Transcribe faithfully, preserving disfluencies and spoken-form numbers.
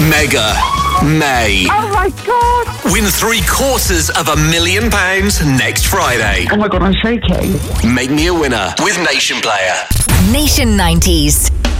Mega May. Oh my God. Win three quarters of a million pounds next Friday. Oh my God, I'm shaking. Make me a winner with Nation Player. Nation nineties.